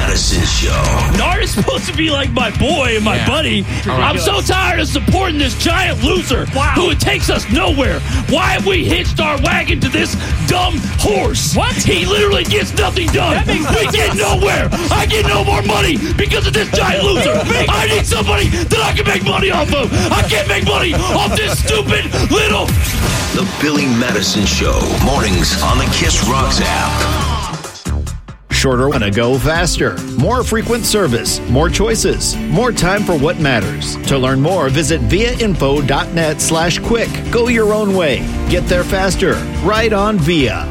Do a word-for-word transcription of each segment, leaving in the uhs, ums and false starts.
Madison Show. Nard is supposed to be like my boy and my yeah. buddy. I'm so tired of supporting this giant loser wow. who takes us nowhere. Why have we hitched our wagon to this dumb horse? What? He literally gets nothing done. We get nowhere. I get no more money because of this giant loser. I need somebody that I can make money off of. I can't make money off this stupid little... The Billy Madison Show. Mornings on the Kiss Rocks app. Shorter wanna go faster. More frequent service. More choices. More time for what matters. To learn more, visit viainfo.net slash quick. Go your own way. Get there faster. Ride on Via.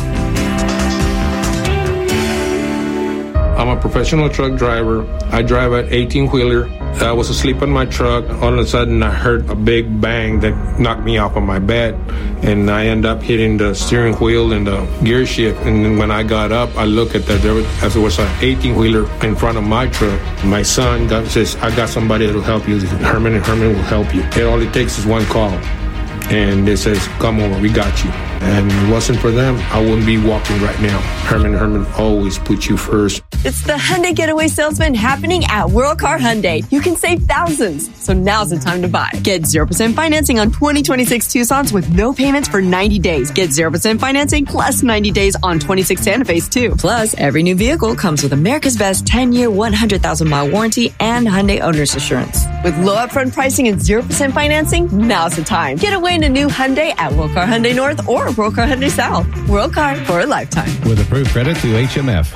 I'm a professional truck driver. I drive an eighteen-wheeler. I was asleep in my truck. All of a sudden, I heard a big bang that knocked me off of my bed. And I end up hitting the steering wheel and the gear shift. And then when I got up, I looked at that. There was, as there was an eighteen-wheeler in front of my truck. My son got, says, I got somebody that will help you. Herman and Herman will help you. And all it takes is one call. And it says, come over, we got you. And if it wasn't for them, I wouldn't be walking right now. Herman and Herman always put you first. It's the Hyundai Getaway Salesman happening at World Car Hyundai. You can save thousands, so now's the time to buy. Get zero percent financing on twenty twenty-six Tucson's with no payments for ninety days. Get zero percent financing plus ninety days on twenty-six Santa Fe's too. Plus, every new vehicle comes with America's Best ten-year, one hundred thousand mile warranty and Hyundai Owner's Assurance. With low upfront pricing and zero percent financing, now's the time. Get away in a new Hyundai at World Car Hyundai North or World Car Hyundai South. World Car for a lifetime. With approved credit through H M F.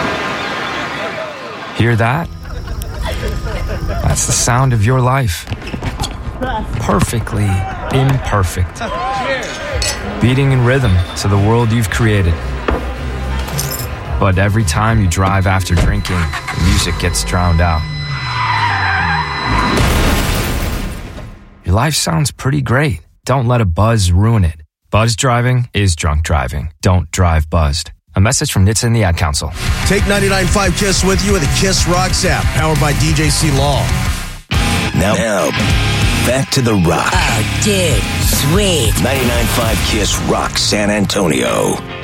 Hear that? That's the sound of your life. Perfectly imperfect. Beating in rhythm to the world you've created. But every time you drive after drinking, the music gets drowned out. Your life sounds pretty great. Don't let a buzz ruin it. Buzz driving is drunk driving. Don't drive buzzed. A message from N H T S A and the Ad Council. Take ninety-nine point five KISS with you with the KISS Rocks app, powered by D J C Law. Now, now, back to the rock. Oh, dude, sweet. ninety-nine point five KISS Rock San Antonio.